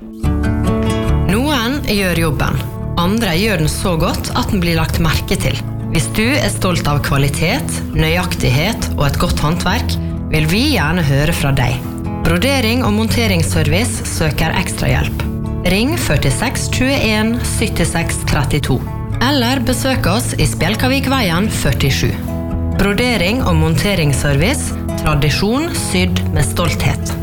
Noen gjør jobben, andre gjør den så godt at den blir lagt merke til. Hvis du stolt av kvalitet, nøyaktighet og et godt håndverk, vil vi gjerne høre fra deg. Brodering og monteringsservice søker ekstra hjelp. Ring 46 21 76 32, eller besøk oss i Spjelkavikveien 47. Brodering og monteringsservice, tradisjon sydd med stolthet.